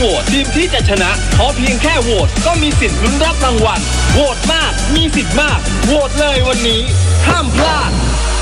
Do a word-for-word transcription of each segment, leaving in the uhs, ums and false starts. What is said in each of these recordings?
โหวตทีมที่จะชนะเพราะเพียงแค่โหวตก็มีสิทธิ์ลุ้นรับรางวัลโหวตมากมีสิทธิ์มากโหวตเลยวันนี้ห้ามพลาด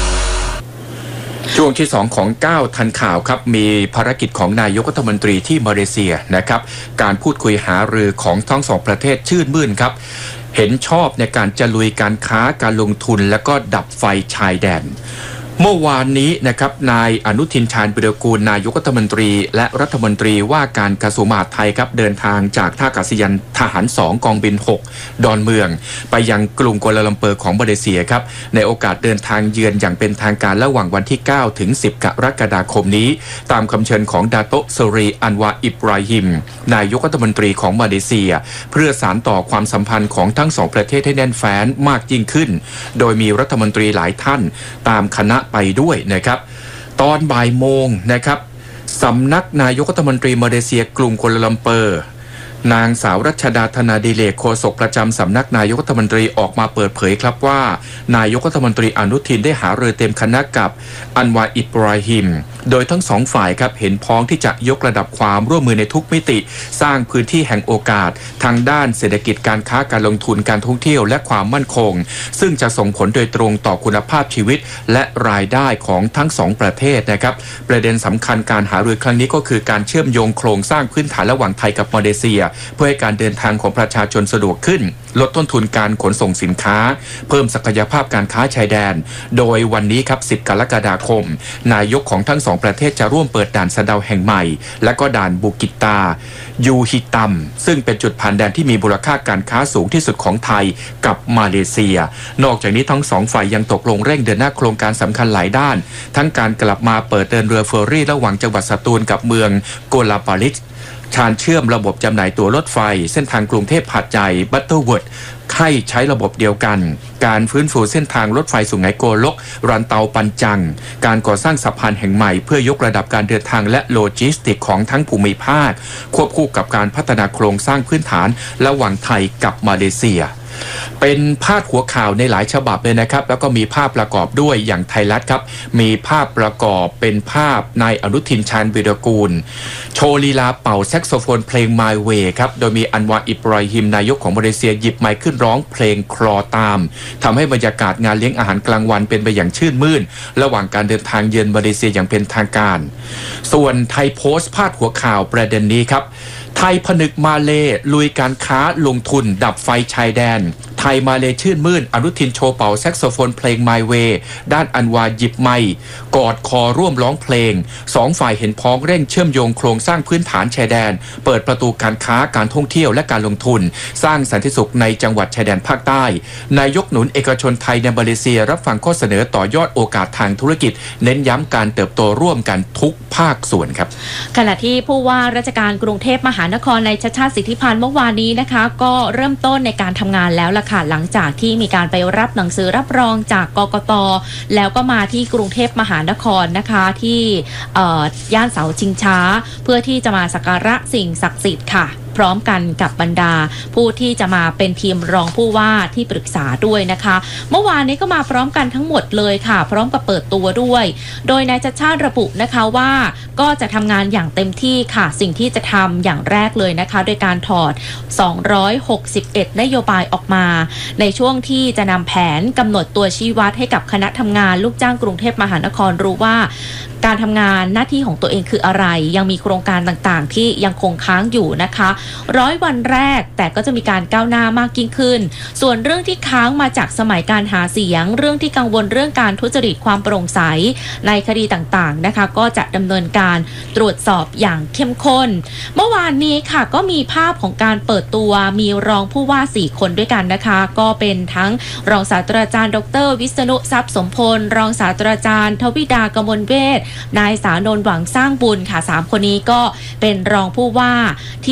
ช่วงที่สองของเก้าทันข่าวครับมีภารกิจของนายกรัฐมนตรีที่มาเลเซียนะครับการพูดคุยหารือของทั้งสองประเทศชื่นมื่นครับเห็นชอบในการจะลุยการค้าการลงทุนและก็ดับไฟชายแดนเมื่อวานนี้นะครับนายอนุทินชาญวิรากูลนายกรัฐมนตรีและรัฐมนตรีว่าการกระทรวงมหาดไทยครับเดินทางจากท่าอากาศยานทหารสองกองบินหกดอนเมืองไปยังกรุงกัวลาลัมเปอร์ของมาเลเซียครับในโอกาสเดินทางเยือนอย่างเป็นทางการระหว่างวันที่เก้าถึงสิบกรกฎาคมนี้ตามคำเชิญของดาโตะซรีอันวาอิบราฮิมนายกรัฐมนตรีของมาเลเซียเพื่อสานต่อความสัมพันธ์ของทั้งสองประเทศให้แน่นแฟ้นมากยิ่งขึ้นโดยมีรัฐมนตรีหลายท่านตามคณะไปด้วยนะครับตอนบ่ายโมงนะครับสำนักนายกรัฐมนตรีมาเลเซียกรุงกัวลาลัมเปอร์นางสาวรัชดาธนาดิเลกโฆษกประจำสำนักนายกรัฐมนตรีออกมาเปิดเผยครับว่านายกรัฐมนตรีอนุทินได้หารือเต็มคณะกับอันวาอิบราฮิมโดยทั้งสองฝ่ายครับเห็นพ้องที่จะยกระดับความร่วมมือในทุกมิติสร้างพื้นที่แห่งโอกาสทางด้านเศรษฐกิจการค้าการลงทุนการท่องเที่ยวและความมั่นคงซึ่งจะส่งผลโดยตรงต่อคุณภาพชีวิตและรายได้ของทั้งสองประเทศนะครับประเด็นสำคัญการหารือครั้งนี้ก็คือการเชื่อมโยงโครงสร้างพื้นฐานระหว่างไทยกับมาเลเซียเพื่อให้การเดินทางของประชาชนสะดวกขึ้นลดต้นทุนการขนส่งสินค้าเพิ่มศักยภาพการค้าชายแดนโดยวันนี้ครับสิบกรกฎาคมนายกของทั้งสองประเทศจะร่วมเปิดด่านสะเดาแห่งใหม่และก็ด่านบูกิตายูฮิตัมซึ่งเป็นจุดผ่านแดนที่มีมูลค่าการค้าสูงที่สุดของไทยกับมาเลเซียนอกจากนี้ทั้งสองฝ่ายยังตกลงเร่งเดินหน้าโครงการสำคัญหลายด้านทั้งการกลับมาเปิดเดินเรือเฟอร์รี่ระหว่างจังหวัดสตูลกับเมืองโกลาปาลิสชานเชื่อมระบบจำหน่ายตั๋วรถไฟเส้นทางกรุงเทพหาดใหญ่บัตเตอร์เวิร์ดให้ใช้ระบบเดียวกันการฟื้นฟูเส้นทางรถไฟสุไหงโกลกรันเตาปันจังการก่อสร้างสะพานแห่งใหม่เพื่อยกระดับการเดินทางและโลจิสติกของทั้งภูมิภาคควบคู่กับการพัฒนาโครงสร้างพื้นฐานระหว่างไทยกับมาเลเซียเป็นพาดหัวข่าวในหลายฉบับเลยนะครับแล้วก็มีภาพประกอบด้วยอย่างไทยรัฐครับมีภาพประกอบเป็นภาพนายอนุทินชาญวิรากูลโชว์ลีลาเป่าแซกโซโฟนเพลง My Way ครับโดยมีอันวาอิบราฮิมนายกของมาเลเซียหยิบไมค์ขึ้นร้องเพลงคลอตามทำให้บรรยากาศงานเลี้ยงอาหารกลางวันเป็นไปอย่างชื่นมื่นระหว่างการเดินทางเยือนมาเลเซียอย่างเป็นทางการส่วนไทยโพสต์พาดหัวข่าวประเด็นนี้ครับไทยผนึกมาเลลุยการค้าลงทุนดับไฟชายแดนไทยมาเลชื่นมื่นอนุทินโชว์เป่าแซกโซโฟนเพลง My Way ด้านอันวาหยิบไมค์กอดคอร่วมร้องเพลงสองฝ่ายเห็นพ้องเร่งเชื่อมโยงโครงสร้างพื้นฐานชายแดนเปิดประตูการค้าการท่องเที่ยวและการลงทุนสร้างสันติสุขในจังหวัดชายแดนภาคใต้นายกหนุนเอกชนไทยในมาเลเซียรับฟังข้อเสนอต่อยอดโอกาสทางธุรกิจเน้นย้ำการเติบโตร่วมกันทุกภาคส่วนครับขณะที่ผู้ว่าราชการกรุงเทพมหานครนายชัชชาติสิทธิพันธ์เมื่อวานนี้นะคะก็เริ่มต้นในการทำงานแล้วล่ะค่ะหลังจากที่มีการไปรับหนังสือรับรองจากกกต.แล้วก็มาที่กรุงเทพมหานครนะคะที่ย่านเสาชิงช้าเพื่อที่จะมาสักการะสิ่งศักดิ์สิทธิ์ค่ะพร้อมกันกับบรรดาผู้ที่จะมาเป็นทีมรองผู้ว่าที่ปรึกษาด้วยนะคะเมื่อวานนี้ก็มาพร้อมกันทั้งหมดเลยค่ะพร้อมกับเปิดตัวด้วยโดยนายชัชชาติระบุนะคะว่าก็จะทำงานอย่างเต็มที่ค่ะสิ่งที่จะทำอย่างแรกเลยนะคะโดยการถอดสองร้อยหกสิบเอ็ดนโยบายออกมาในช่วงที่จะนำแผนกำหนดตัวชี้วัดให้กับคณะทำงานลูกจ้างกรุงเทพมหานครรู้ว่าการทำงานหน้าที่ของตัวเองคืออะไรยังมีโครงการต่างๆที่ยังคงค้างอยู่นะคะร้อยวันแรกแต่ก็จะมีการก้าวหน้ามากยิ่งขึ้นส่วนเรื่องที่ค้างมาจากสมัยการหาเสียงเรื่องที่กังวลเรื่องการทุจริตความโปร่งใสในคดีต่างๆนะคะก็จะดำเนินการตรวจสอบอย่างเข้มข้นเมื่อวานนี้ค่ะก็มีภาพของการเปิดตัวมีรองผู้ว่าสี่คนด้วยกันนะคะก็เป็นทั้งรองศาสตราจารย์ดรวิษณุทรัพย์สมพลรองศาสตราจารย์ทวิดากมลเวชนายสานนท์หวังสร้างบุญค่ะสามคนนี้ก็เป็นรองผู้ว่าที่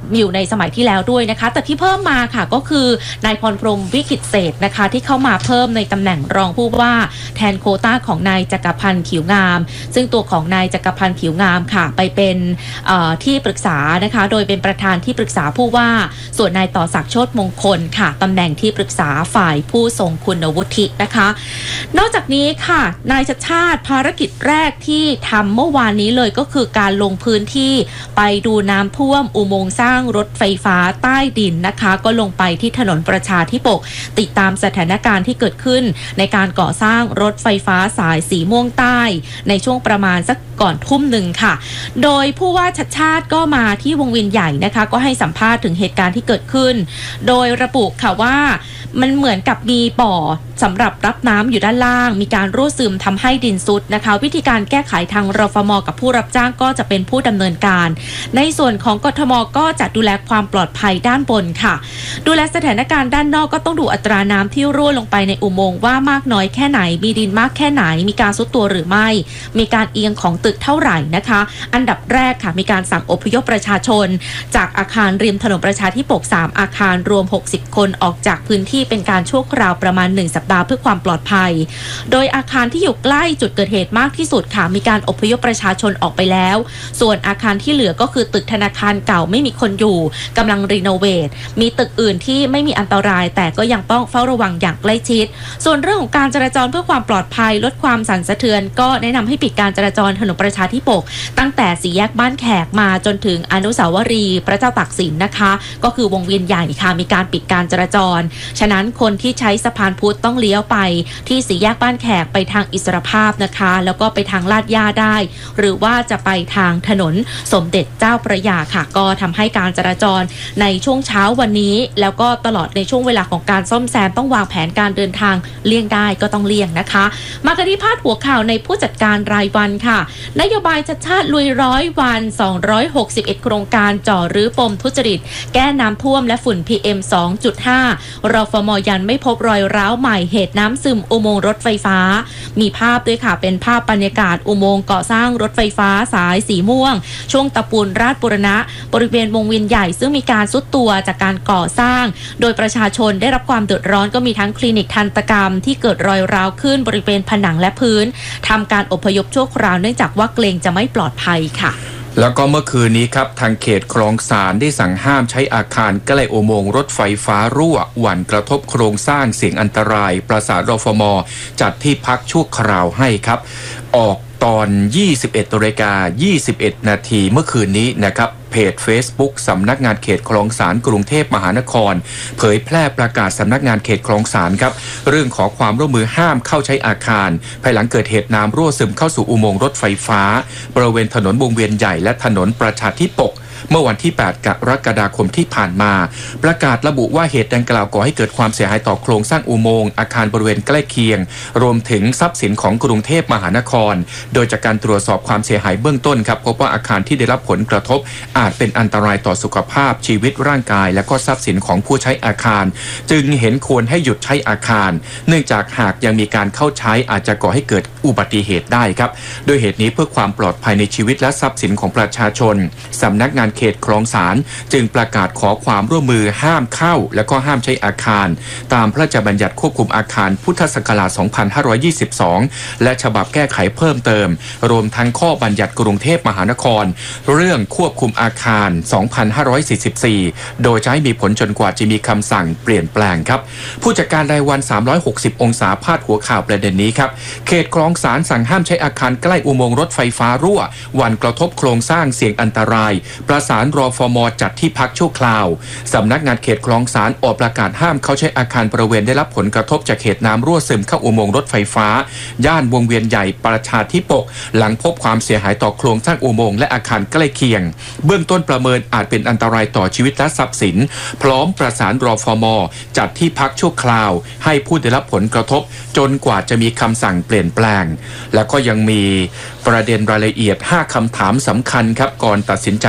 อยู่ในสมัยที่แล้วด้วยนะคะแต่ที่เพิ่มมาค่ะก็คือนายพรพรหมวิกิตเศรษฐ์นะคะที่เข้ามาเพิ่มในตำแหน่งรองผู้ว่าแทนโควต้าของนายจักรพันธ์ผิวงามซึ่งตัวของนายจักรพันธ์ผิวงามค่ะไปเป็นที่ปรึกษานะคะโดยเป็นประธานที่ปรึกษาผู้ว่าส่วนนายต่อศักดิ์โชติมงคลค่ะตำแหน่งที่ปรึกษาฝ่ายผู้ทรงคุณวุฒินะคะนอกจากนี้ค่ะนายชัชชาติภารกิจแรกที่ทำเมื่อวานนี้เลยก็คือการลงพื้นที่ไปดูน้ำท่วมอุโมงค์สร้างรถไฟฟ้าใต้ดินนะคะก็ลงไปที่ถนนประชาธิปกติดตามสถานการณ์ที่เกิดขึ้นในการก่อสร้างรถไฟฟ้าสายสีม่วงใต้ในช่วงประมาณสักก่อนทุ่มหนึ่งค่ะโดยผู้ว่าชัชชาติก็มาที่วงเวียนใหญ่นะคะก็ให้สัมภาษณ์ถึงเหตุการณ์ที่เกิดขึ้นโดยระบุค่ะว่ามันเหมือนกับมีบ่อสำหรับรับน้ำอยู่ด้านล่างมีการรั่วซึมทำให้ดินซุดนะคะวิธีการแก้ไขทางรฟม.กับผู้รับจ้างก็จะเป็นผู้ดำเนินการในส่วนของกทม.ก็จะดูแลความปลอดภัยด้านบนค่ะดูแลสถานการณ์ด้านนอกก็ต้องดูอัตราน้ำที่รั่วลงไปในอุโมงค์ว่ามากน้อยแค่ไหนมีดินมากแค่ไหนมีการซุดตัวหรือไม่มีการเอียงของตึกเท่าไหร่นะคะอันดับแรกค่ะมีการสั่งอพยพประชาชนจากอาคารริมถนนประชาธิปกสามอาคารรวมหกสิบคนออกจากพื้นที่เป็นการชั่วคราวประมาณหนึ่งสัปดาห์เพื่อความปลอดภัยโดยอาคารที่อยู่ใกล้จุดเกิดเหตุมากที่สุดค่ะมีการอพยพประชาชนออกไปแล้วส่วนอาคารที่เหลือก็คือตึกธนาคารเก่าไม่มีคนอยู่กำลังรีโนเวทมีตึกอื่นที่ไม่มีอันตรายแต่ก็ยังต้องเฝ้าระวังอย่างใกล้ชิดส่วนเรื่องของการจราจรเพื่อความปลอดภัยลดความสั่นสะเทือนก็แนะนำให้ปิดการจราจรถนนประชาธิปกตั้งแต่สี่แยกบ้านแขกมาจนถึงอนุสาวรีย์พระเจ้าตากสินนะคะก็คือวงเวียนใหญ่ค่ะมีการปิดการจราจรฉะนั้นคนที่ใช้สะพานพุทธต้องเลี้ยวไปที่สี่แยกบ้านแขกไปทางอิสรภาพนะคะแล้วก็ไปทางลาดย่าได้หรือว่าจะไปทางถนนสมเด็จเจ้าพระยาค่ะก็ทำให้การจราจรในช่วงเช้าวันนี้แล้วก็ตลอดในช่วงเวลาของการซ่อมแซมต้องวางแผนการเดินทางเลี่ยงได้ก็ต้องเลี่ยงนะคะมากันที่พาดหัวข่าวในผู้จัดการรายวันค่ะนโยบายชัดชาติลุยร้อยวันสองร้อยหกสิบเอ็ดโครงการจ่อรื้อปมทุจริตแก้น้ำท่วมและฝุ่น พี เอ็ม สองจุดห้า รฟม.ยันไม่พบรอยร้าวใหม่เหตุน้ำซึมอุโมงค์รถไฟฟ้ามีภาพด้วยค่ะเป็นภาพบรรยากาศอุโมงค์ก่อสร้างรถไฟฟ้าสายสีม่วงช่วงตะปูนราชบุรณะบริเวณวงเวียนใหญ่ซึ่งมีการซุดตัวจากการก่อสร้างโดยประชาชนได้รับความเดือดร้อนก็มีทั้งคลินิกทันตกรรมที่เกิดรอยร้าวขึ้นบริเวณผนังและพื้นทำการอพยพชั่วคราวเนื่องจากว่าเกรงจะไม่ปลอดภัยค่ะแล้วก็เมื่อคืนนี้ครับทางเขตคลองสานได้สั่งห้ามใช้อาคารใกล้อุโมงค์รถไฟฟ้ารั่วหวั่นกระทบโครงสร้างเสี่ยงอันตรายประสานรฟม.จัดที่พักชั่วคราวให้ครับออกตอน ยี่สิบเอ็ดนาฬิกายี่สิบเอ็ดนาทีเมื่อคืนนี้นะครับเพจ Facebook สำนักงานเขตคลองสานกรุงเทพมหานครเผยแพร่ประกาศสำนักงานเขตคลองสานครับเรื่องขอความร่วมมือห้ามเข้าใช้อาคารภายหลังเกิดเหตุน้ำรั่วซึมเข้าสู่อุโมงค์รถไฟฟ้าบริเวณถนนวงเวียนใหญ่และถนนประชาธิปกเมื่อวันที่แปดกรกฎาคมที่ผ่านมาประกาศระบุว่าเหตุดังกล่าวก่อให้เกิดความเสียหายต่อโครงสร้างอุโมงค์อาคารบริเวณใกล้เคียงรวมถึงทรัพย์สินของกรุงเทพมหานครโดยจากการตรวจสอบความเสียหายเบื้องต้นครับพบว่าอาคารที่ได้รับผลกระทบอาจเป็นอันตรายต่อสุขภาพชีวิตร่างกายและก็ทรัพย์สินของผู้ใช้อาคารจึงเห็นควรให้หยุดใช้อาคารเนื่องจากหากยังมีการเข้าใช้อาจจะก่อให้เกิดอุบัติเหตุได้ครับโดยเหตุนี้เพื่อความปลอดภัยในชีวิตและทรัพย์สินของประชาชนสำนักงานเขตคลองสานจึงประกาศขอความร่วมมือห้ามเข้าและก็ห้ามใช้อาคารตามพระราชบัญญัติควบคุมอาคารพุทธศักราช สองพันห้าร้อยยี่สิบสอง และฉบับแก้ไขเพิ่มเติมรวมทั้งข้อบัญญัติกรุงเทพมหานครเรื่องควบคุมอาคาร สองพันห้าร้อยสี่สิบสี่ โดยจะให้มีผลจนกว่าจะมีคำสั่งเปลี่ยนแปลงครับผู้จัดการรายวันสามร้อยหกสิบองศาพาดหัวข่าวประเด็นนี้ครับเขตคลองสานสั่งห้ามใช้อาคารใกล้อุโมงค์รถไฟฟ้ารั่วหวั่นกระทบโครงสร้างเสี่ยงอันตรายประสานรฟม.จัดที่พักชั่วคราวสำนักงานเขตคลองสานออกประกาศห้ามเขาใช้อาคารบริเวณได้รับผลกระทบจากเหตุน้ำรั่วซึมเข้าอุโมงค์รถไฟฟ้าย่านวงเวียนใหญ่ประชาธิปกหลังพบความเสียหายต่อโครงสร้างอุโมงค์และอาคารใกล้เคียงเบื้องต้นประเมินอาจเป็นอันตรายต่อชีวิตและทรัพย์สินพร้อมประสานรฟม.จัดที่พักชั่วคราวให้ผู้ได้รับผลกระทบจนกว่าจะมีคำสั่งเปลี่ยนแปลงและก็ยังมีประเด็นรายละเอียดห้าคำถามสำคัญครับก่อนตัดสินใจซื้อ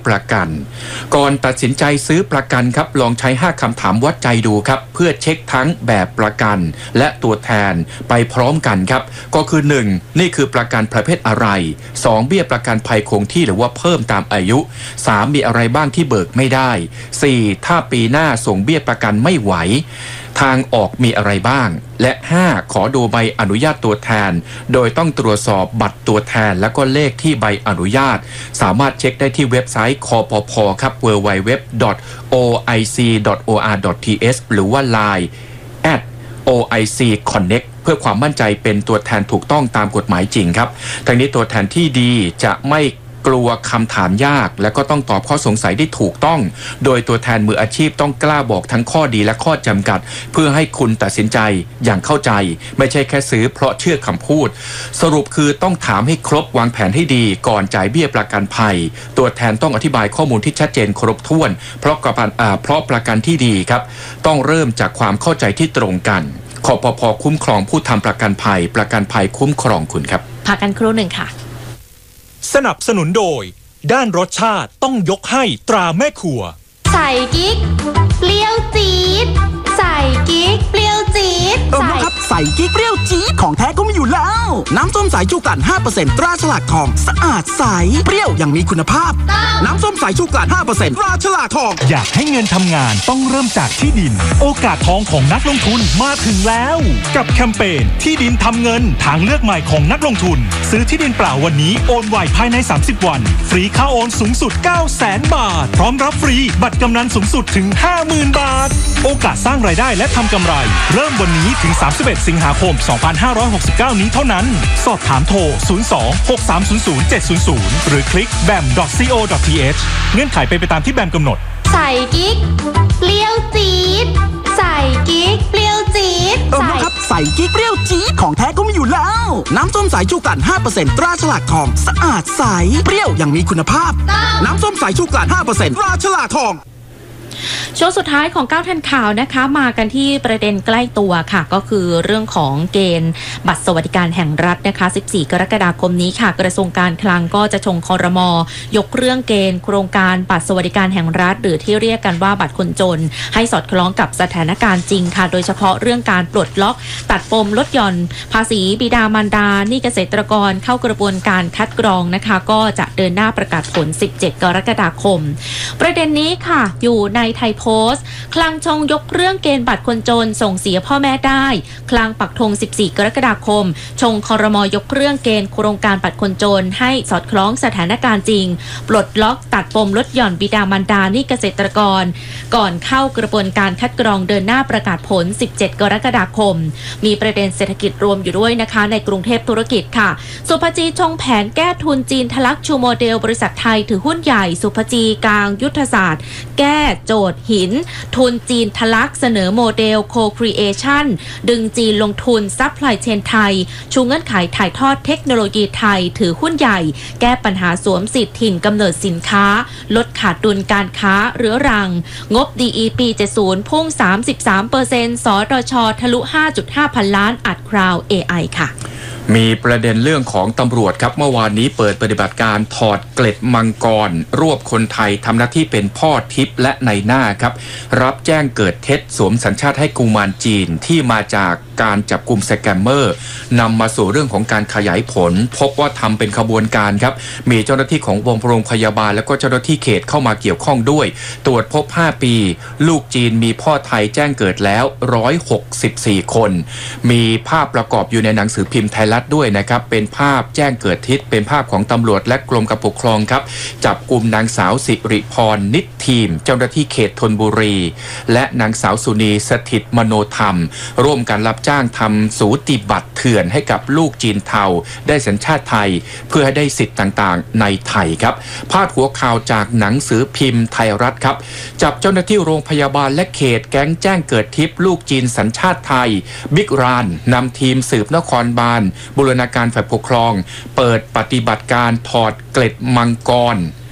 ประกันก่อนตัดสินใจซื้อประกันครับลองใช้ห้าคำถามวัดใจดูครับเพื่อเช็คทั้งแบบประกันและตัวแทนไปพร้อมกันครับก็คือหนึ่งนี่คือประกันประเภทอะไรสองเบี้ยประกันภัยคงที่หรือว่าเพิ่มตามอายุสามมีอะไรบ้างที่เบิกไม่ได้สี่ถ้าปีหน้าส่งเบี้ยประกันไม่ไหวทางออกมีอะไรบ้างและห้าขอดูใบอนุญาตตัวแทนโดยต้องตรวจสอบบัตรตัวแทนและก็เลขที่ใบอนุญาตสามารถเช็คได้ที่เว็บไซต์คปภครับ ดับเบิลยู ดับเบิลยู ดับเบิลยู ดอท โอ ไอ ซี ดอท โอ อาร์ ดอท ที เอช หรือว่า ไลน์ แอท โอ ไอ ซี คอนเน็กต์ เพื่อความมั่นใจเป็นตัวแทนถูกต้องตามกฎหมายจริงครับทั้งนี้ตัวแทนที่ดีจะไม่กลัวคำถามยากและก็ต้องตอบข้อสงสัยได้ถูกต้องโดยตัวแทนมืออาชีพต้องกล้าบอกทั้งข้อดีและข้อจำกัดเพื่อให้คุณตัดสินใจอย่างเข้าใจไม่ใช่แค่ซื้อเพราะเชื่อคำพูดสรุปคือต้องถามให้ครบวางแผนให้ดีก่อนจ่ายเบี้ยประกันภัยตัวแทนต้องอธิบายข้อมูลที่ชัดเจนครบถ้วนเพราะประกันเพราะประกันที่ดีครับต้องเริ่มจากความเข้าใจที่ตรงกันคปภ.คุ้มครองผู้ทำประกันภัยประกันภัยคุ้มครองคุณครับพักกันครู่หนึ่งค่ะสนับสนุนโดยด้านรสชาติต้องยกให้ตราแม่ครัวใส่กิ๊กเปรี้ยวจี๊ดใส่กิ๊กเปรี้ยวจี๊ดเออครับใส่กิ๊กเปรี้ยวจี๊ดของแท้ก็มีอยู่แล้วน้ำส้มสายชูกลั่น ห้าเปอร์เซ็นต์ ตราฉลากทองสะอาดใสเปรี้ยวอย่างมีคุณภาพน้ำส้มสายชูกลั่น ห้าเปอร์เซ็นต์ ตราฉลากทองอยากให้เงินทำงานต้องเริ่มจากที่ดินโอกาสทองของนักลงทุนมาถึงแล้วกับแคมเปญที่ดินทำเงินทางเลือกใหม่ของนักลงทุนซื้อที่ดินเปล่าวันนี้โอนไวภายในสามสิบวันฟรีค่าโอนสูงสุด เก้าแสน บาทพร้อมรับฟรีบัตรกำนันสูงสุดถึง ห้าหมื่น บาทโอกาสสร้างรายได้และทำกำไรเริ่มวันนี้ถึงสามสิบเอ็ดสิงหาคมสองพันห้าร้อยหกสิบเก้านี้เท่านั้นสอบถามโทรศูนย์ สอง หก สาม ศูนย์ ศูนย์ เจ็ด ศูนย์ ศูนย์หรือคลิก แบม ดอท ซี โอ ดอท ที เอช เงื่อนไขเป็นไปตามที่แบมกำหนดใส่กิ๊กเปรี้ยวจี๊ดใส่กิ๊กเปรี้ยวจี๊ดเออครับใส่กิ๊กเปรี้ยวจี๊ดของแท้ก็มีอยู่แล้วน้ำส้มสายชูกลั่น ห้าเปอร์เซ็นต์ ตราฉลากทองสะอาดใสเปรี้ยวอย่างมีคุณภาพน้ำส้มสายชูกลั่น ห้าเปอร์เซ็นต์ ตราฉลากทองช่วงสุดท้ายของก้าวทันข่าวนะคะมากันที่ประเด็นใกล้ตัวค่ะก็คือเรื่องของเกณฑ์บัตรสวัสดิการแห่งรัฐนะคะสิบสี่กรกฎาคมนี้ค่ะกระทรวงการคลังก็จะชงครม.ยกเรื่องเกณฑ์โครงการบัตรสวัสดิการแห่งรัฐหรือที่เรียกกันว่าบัตรคนจนให้สอดคล้องกับสถานการณ์จริงค่ะโดยเฉพาะเรื่องการปลดล็อกตัดปมลดหย่อนภาษีบิดามารดาหนี้เกษตรกรเข้ากระบวนการคัดกรองนะคะก็จะเดินหน้าประกาศผลสิบเจ็ดกรกฎาคมประเด็นนี้ค่ะอยู่ในไทยโพสต์คลังชงยกเรื่องเกณฑ์บัตรคนจนส่งเสียพ่อแม่ได้คลังปักธงสิบสี่กรกฎาคมชงครม.ยกเรื่องเกณฑ์โครงการบัตรคนจนให้สอดคล้องสถานการณ์จริงปลดล็อกตัดปมลดหย่อนบิดามารดาหนี้เกษตรกรก่อนเข้ากระบวนการคัดกรองเดินหน้าประกาศผลสิบเจ็ดกรกฎาคมมีประเด็นเศรษฐกิจรวมอยู่ด้วยนะคะในกรุงเทพธุรกิจค่ะสุภจีชงแผนแก้ทุนจีนทะลักชูโมเดลบริษัทไทยถือหุ้นใหญ่สุภจีกลางยุทธศาสตร์แก้โจทย์หินทุนจีนทะลักเสนอโมเดล Co-Creation ดึงจีนลงทุนซัพพลายเชนไทยชูเงื่อนไขถ่ายทอดเทคโนโลยีไทยถือหุ้นใหญ่แก้ปัญหาสวมสิทธิ์ถิ่นกำเนิดสินค้าลดขาดดุลการค้าเรื้อรังงบ ดี อี ปี เจ็ดสิบ พุ่ง สามสิบสามเปอร์เซ็นต์ สตช.ทะลุ ห้าจุดห้า พันล้านอัดคราว เอ ไอ ค่ะมีประเด็นเรื่องของตำรวจครับเมื่อวานนี้เปิดปฏิบัติการถอดเกล็ดมังกรรวบคนไทยทำหน้าที่เป็นพ่อทิพย์และนายหน้าครับรับแจ้งเกิดเท็จสวมสัญชาติให้กุมารจีนที่มาจากการจับกลุ่มสแกมเมอร์นำมาสู่เรื่องของการขยายผลพบว่าทำเป็นขบวนการครับมีเจ้าหน้าที่ของโรงพยาบาลและก็เจ้าหน้าที่เขตเข้ามาเกี่ยวข้องด้วยตรวจพบห้าปีลูกจีนมีพ่อไทยแจ้งเกิดแล้วหนึ่งร้อยหกสิบสี่คนมีภาพประกอบอยู่ในหนังสือพิมพ์ไทยรัฐด้วยนะครับเป็นภาพแจ้งเกิดทิศเป็นภาพของตำรวจและกรมการปกครองครับจับกลุ่มนางสาวสิริพรนิตทีมเจ้าหน้าที่เขตธนบุรีและนางสาวสุนีสถิตมโนธรรมร่วมกันรับจ้างทำสูติบัตรเถื่อนให้กับลูกจีนเทาได้สัญชาติไทยเพื่อให้ได้สิทธิ์ต่างๆในไทยครับพาดหัวข่าวจากหนังสือพิมพ์ไทยรัฐครับจับเจ้าหน้าที่โรงพยาบาลและเขตแก๊งแจ้งเกิดทิพย์ลูกจีนสัญชาติไทยบิ๊กรานนำทีมสืบนครบาลบูรณาการฝ่ายปกครองเปิดปฏิบัติการถอดเกล็ดมังกร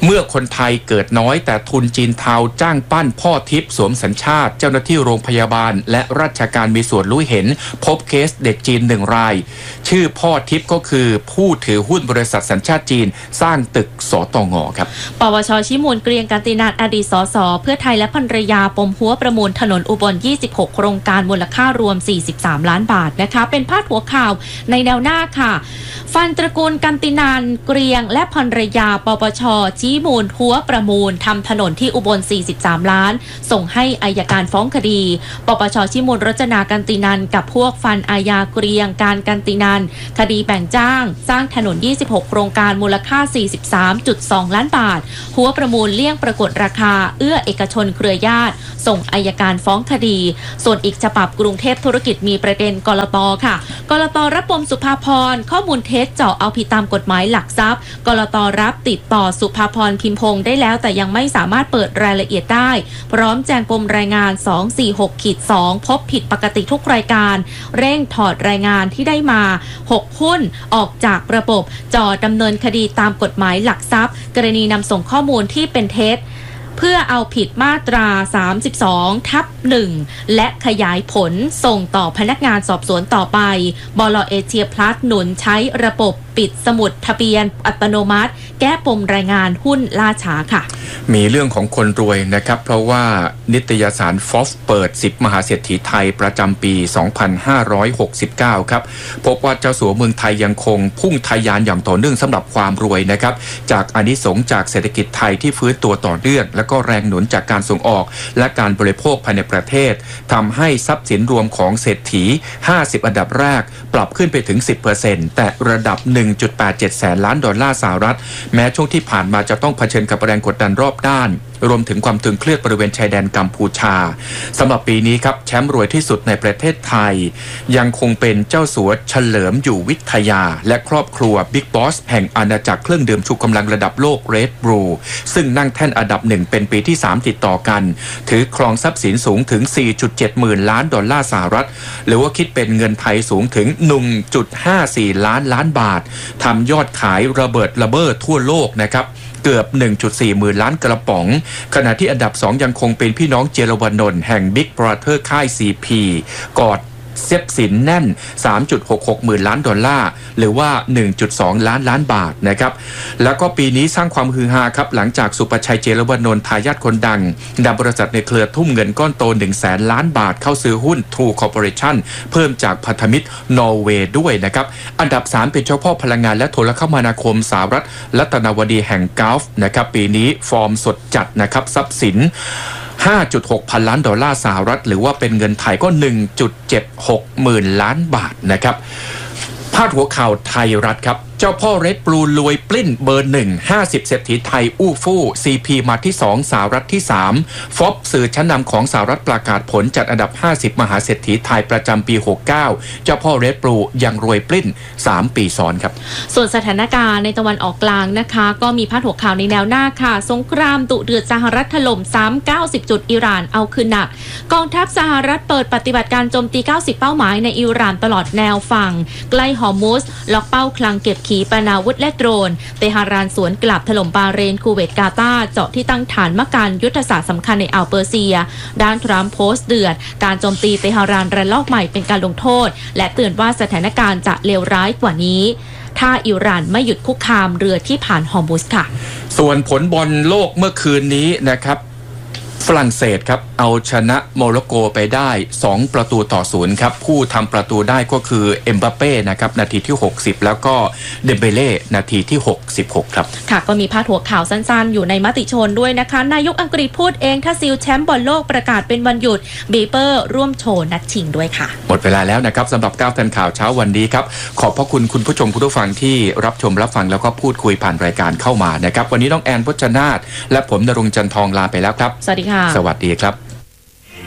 เมื่อคนไทยเกิดน้อยแต่ทุนจีนเทาจ้างปั้นพ่อทิพย์สวมสัญชาติเจ้าหน้าที่โรงพยาบาลและราชการมีส่วนรู้เห็นพบเคสเด็กจีนหนึ่งรายชื่อพ่อทิพย์ก็คือผู้ถือหุ้นบริษัทสัญชาติจีนสร้างตึกสตง.ครับปวช.ชิมูลเกรียงกันตินาถอดีตสสเพื่อไทยและภรรยาปมหัวประมูลถนนอุบลยี่สิบหกโครงการมูลค่ารวมสี่สิบสามล้านบาทนะคะเป็นพาดหัวข่าวในแนวหน้าค่ะฟันตระกูลกันตินันเกรียงและภรรยาปปช.ชี้มูลหัวประมูลทำถนนที่อุบลสี่สิบสามล้านส่งให้อัยการฟ้องคดีปปช.ชี้มูลรจนากันตินันกับพวกฟันอาญาเกรียงการกันตินันคดีแบ่งจ้างสร้างถนนยี่สิบหกโครงการมูลค่า สี่สิบสามจุดสองล้านบาทหัวประมูลเลี่ยงปรากฏราคาเอื้อเอกชนเครือญาติส่งอัยการฟ้องคดีส่วนอีกฉบับกรุงเทพธุรกิจมีประเด็นกลต.ค่ะกลต.รับปมสุภาพรข้อมูลเท็จเจาะเอาผิดตามกฎหมายหลักทรัพย์กลต.รับติดต่อสุภาพรพิมพงษ์ได้แล้วแต่ยังไม่สามารถเปิดรายละเอียดได้พร้อมแจ้งปมรายงาน สองสี่หก สอง พบผิดปกติทุกรายการเร่งถอดรายงานที่ได้มาหกหุ้นออกจากระบบจ่อดำเนินคดีตามกฎหมายหลักทรัพย์กรณีนำส่งข้อมูลที่เป็นเท็จเพื่อเอาผิดมาตรา สามสิบสอง ทับ หนึ่ง และขยายผลส่งต่อพนักงานสอบสวนต่อไปบล.เอเชียพลัสหนุนใช้ระบบปิดสมุดทะเบียนอัตโนมัติแก้ปมรายงานหุ้นล่าช้าค่ะมีเรื่องของคนรวยนะครับเพราะว่านิตยสารฟอสเปิดสิบมหาเศรษฐีไทยประจำปี สองพันห้าร้อยหกสิบเก้า ครับพบว่าเจ้าสัวเมืองไทยยังคงพุ่งทะยานอย่างต่อเนื่องสำหรับความรวยนะครับจากอานิสงส์จากเศรษฐกิจไทยที่ฟื้นตัวต่อเนื่องและก็แรงหนุนจากการส่งออกและการบริโภคภายในประเทศทำให้ทรัพย์สินรวมของเศรษฐีห้าสิบอันดับแรกปรับขึ้นไปถึง สิบเปอร์เซ็นต์ แต่ระดับ หนึ่งจุดแปดเจ็ด แสนล้านดอลลาร์สหรัฐแม้ช่วงที่ผ่านมาจะต้องเผชิญกับแรงกดดันรอบด้านรวมถึงความตึงเครียดบริเวณชายแดนกัมพูชาสำหรับปีนี้ครับแชมป์รวยที่สุดในประเทศไทยยังคงเป็นเจ้าสัวเฉลิมอยู่วิทยาและครอบครัวบิ๊กบอสแห่งอาณาจักรเครื่องดื่มชูกำลังระดับโลก Red Brew ซึ่งนั่งแท่นอันดับหนึ่งเป็นปีที่สามติดต่อกันถือครองทรัพย์สินสูงถึง สี่จุดเจ็ด หมื่นล้านดอลลาร์สหรัฐหรือว่าคิดเป็นเงินไทยสูงถึง หนึ่งจุดห้าสี่ ล้านล้านบาททำยอดขายระเบิดระเบ้อทั่วโลกนะครับเกือบ หนึ่งจุดสี่ หมื่นล้านกระป๋องขณะที่อันดับสองยังคงเป็นพี่น้องเจรวนนท์แห่ง Big Brother ค่าย ซี พี กอดเซ็บสินแน่น สามจุดหกหก หมื่นล้านดอลลาร์หรือว่า หนึ่งจุดสอง ล้านล้านบาทนะครับแล้วก็ปีนี้สร้างความฮือฮาครับหลังจากสุประชัยเจรวนนท์ทายาทคนดังนำบริษัทในเครือทุ่มเงินก้อนโต หนึ่งแสนล้านบาทเข้าซื้อหุ้น True Corporation เพิ่มจากพันธมิตรนอร์เวย์ด้วยนะครับอันดับสามเป็นเจ้าพ่อพลังงานและโทรคมนาคมสหรัฐรัตนวดีแห่งกอล์ฟนะครับปีนี้ฟอร์มสดจัดนะครับทรัพย์สินห้าจุดหก พันล้านดอลลาร์สหรัฐหรือว่าเป็นเงินไทยก็ หนึ่งจุดเจ็ดหก หมื่นล้านบาทนะครับพาดหัวข่าวไทยรัฐครับเจ้าพ่อเรดบลูรวยปลิ้นเบอร์หนึ่ง ห้าสิบเศรษฐีไทยอู้ฟู่ ซี พี มาที่สองสหรัฐที่สามฟอบสื่อชั้นนำของสหรัฐประกาศผลจัดอันดับห้าสิบมหาเศรษฐีไทยประจำปีหกสิบเก้าเจ้าพ่อเรดบลูยังรวยปลิ้นสามปีซ้อนครับส่วนสถานการณ์ในตะวันออกกลางนะคะก็มีพาดหัวข่าวในแนวหน้าค่ะสงครามดุเดือดสหรัฐถล่มซ้ำเก้าสิบจุดอิหร่านเอาคืนหนักกองทัพสหรัฐเปิดปฏิบัติการโจมตีเก้าสิบเป้าหมายในอิหร่านตลอดแนวฝั่งใกล้ฮอร์มุซล็อกเป้าคลังเก็บขีปนาวุธและโดรนเตหะรานสวนกลับถล่มบาห์เรนคูเวตกาตาร์เจาะที่ตั้งฐานมักการยุทธศาสตร์สำคัญในอ่าวเปอร์เซียด้านทรัมป์โพสต์เดือดการโจมตีเตหะรานระลอกใหม่เป็นการลงโทษและเตือนว่าสถานการณ์จะเลวร้ายกว่านี้ถ้าอิหร่านไม่หยุดคุกคามเรือที่ผ่านฮอร์มุซค่ะส่วนผลบอลโลกเมื่อคืนนี้นะครับฝรั่งเศสครับเอาชนะโมร็อกโกไปได้สองประตูต่อศูนย์ครับผู้ทำประตูได้ก็คือเอ็มบัปเป้นะครับนาทีที่หกสิบแล้วก็เดมเบเล่นาทีที่หกสิบหกครับค่ะก็มีพาดหัวข่าวสั้นๆอยู่ในมติชนด้วยนะคะนายกอังกฤษพูดเองถ้าซิลแชมป์บอลโลกประกาศเป็นวันหยุดบีเปอร์ร่วมโชว์นัดชิงด้วยค่ะหมดเวลาแล้วนะครับสำหรับก้าวทันข่าวเช้าวันนี้ครับขอบพระคุณคุณผู้ชมคุณผู้ฟังที่รับชมรับฟังแล้วก็พูดคุยผ่านรายการเข้ามานะครับวันนี้น้องแอนพจนาถและผมณรงค์จันทองลาไปแล้วครับสวัสดีค่ะสวัสดีครับ